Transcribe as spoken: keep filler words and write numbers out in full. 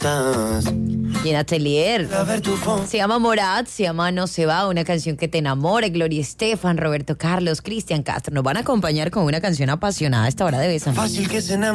Y en Atelier se llama Morat, se llama No se va, una canción que te enamore. Gloria Estefan, Roberto Carlos, Cristian Castro nos van a acompañar con una canción apasionada a esta hora de Bésame. Fácil que se enamore.